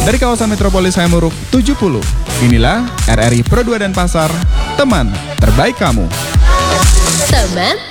Dari kawasan Metropolis Hayamuruk 70, inilah RRI Pro 2 Denpasar, teman terbaik kamu. Teman